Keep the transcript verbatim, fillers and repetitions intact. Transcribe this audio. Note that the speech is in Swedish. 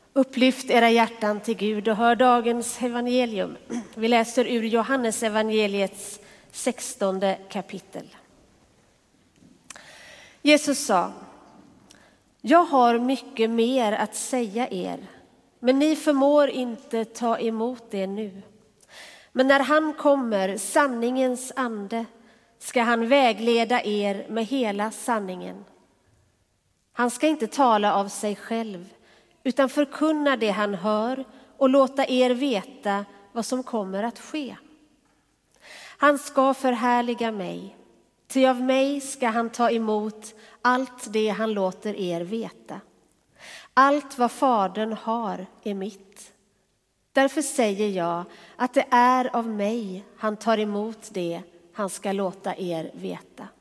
Upplyft era hjärtan till Gud och hör dagens evangelium. Vi läser ur Johannes evangeliets sextonde kapitel. Jesus sa: Jag har mycket mer att säga er, men ni förmår inte ta emot det nu. Men när han kommer, sanningens ande, ska han vägleda er med hela sanningen. Han ska inte tala av sig själv, utan förkunna det han hör och låta er veta vad som kommer att ske. Han ska förhärliga mig, ty av mig ska han ta emot allt det han låter er veta. Allt vad Fadern har är mitt. Därför säger jag att det är av mig han tar emot det han ska låta er veta.